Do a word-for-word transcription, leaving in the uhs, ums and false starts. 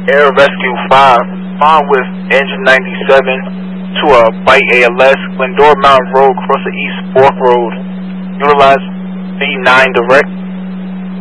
Air Rescue five, found with engine ninety-seven to a Bite A L S, Glendora Mountain Road, across the East Fork Road. Utilize V nine direct.